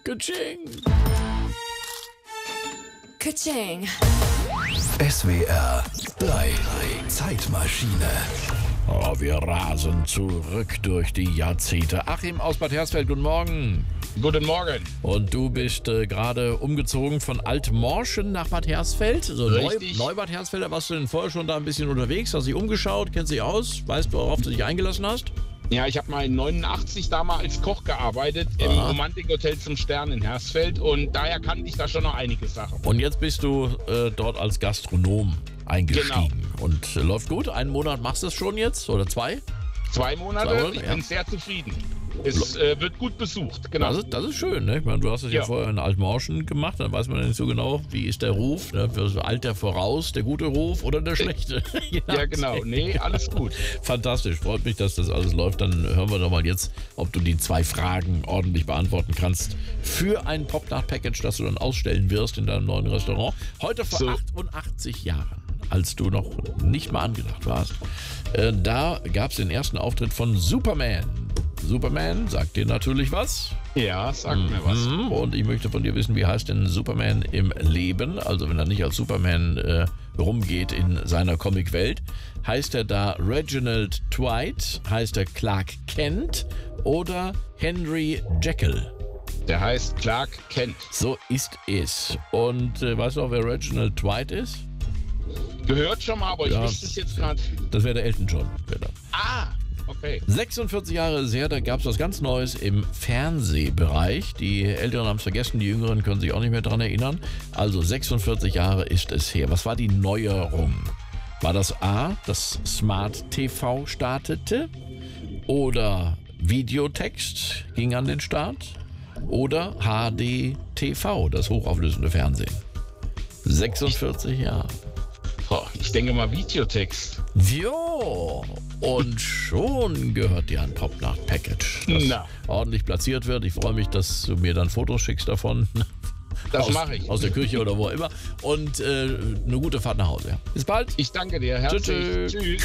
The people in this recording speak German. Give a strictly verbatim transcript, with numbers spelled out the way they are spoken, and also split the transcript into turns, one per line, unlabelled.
Katsching.
Katsching.
S W R drei Zeitmaschine.
Oh, wir rasen zurück durch die Jahrzehnte. Achim aus Bad Hersfeld, guten Morgen.
Guten Morgen.
Und du bist äh, gerade umgezogen von Altmorschen nach Bad Hersfeld. So Neu,
Richtig.
Neubad Hersfelder, warst du denn vorher schon da ein bisschen unterwegs? Hast dich umgeschaut, kennst dich aus? Weißt du, worauf du dich eingelassen hast?
Ja, ich habe mal in neunundachtzig da mal als Koch gearbeitet im
Aha.
Romantikhotel zum Stern in Hersfeld und daher kannte ich da schon noch einige Sachen.
Und jetzt bist du äh, dort als Gastronom eingestiegen.
Genau.
Und äh, läuft gut? Einen Monat machst du es schon jetzt? Oder zwei?
Zwei Monate,
Zwei Monate,
ich
ja.
bin sehr zufrieden. Es äh, wird gut besucht, genau.
Das ist, das ist schön, ne? Ich meine, du hast es ja.
Ja.
vorher in Altmorschen gemacht, dann weiß man ja nicht so genau, wie ist der Ruf, ne? Eilt der voraus, der gute Ruf oder der schlechte?
Ja, genau. Nee, alles gut.
Fantastisch, freut mich, dass das alles läuft. Dann hören wir doch mal jetzt, ob du die zwei Fragen ordentlich beantworten kannst für ein Popnacht-Package, das du dann ausstellen wirst in deinem neuen Restaurant. Heute vor
So.
achtundachtzig Jahren, als du noch nicht mal angedacht warst, äh, da gab es den ersten Auftritt von Superman. Superman sagt dir natürlich was.
Ja, sag mir was.
Mhm. Und ich möchte von dir wissen, wie heißt denn Superman im Leben? Also wenn er nicht als Superman äh, rumgeht in seiner Comicwelt. Heißt er da Reginald Dwight? Heißt er Clark Kent? Oder Henry Jekyll?
Der heißt Clark Kent.
So ist es. Und äh, weißt du auch, wer Reginald Dwight ist?
Gehört schon mal, aber
Ja.
ich wüsste es jetzt gerade.
Das wäre der Elton John. Wär das.
Ah, okay.
sechsundvierzig Jahre ist her, da gab es was ganz Neues im Fernsehbereich. Die Älteren haben es vergessen, die Jüngeren können sich auch nicht mehr dran erinnern. Also sechsundvierzig Jahre ist es her. Was war die Neuerung? War das A, dass Smart T V startete? Oder Videotext ging an den Start? Oder H D T V, das hochauflösende Fernsehen? sechsundvierzig Jahre.
Boah, ich denke mal Videotext.
Jo, und schon gehört dir ein Popnacht-Package, das
Na.
ordentlich platziert wird. Ich freue mich, dass du mir dann Fotos schickst davon.
Das
aus,
mache ich.
Aus der Küche oder wo immer. Und äh, eine gute Fahrt nach Hause. Ja. Bis bald.
Ich danke dir herzlich.
Tschüss.
Tschüss.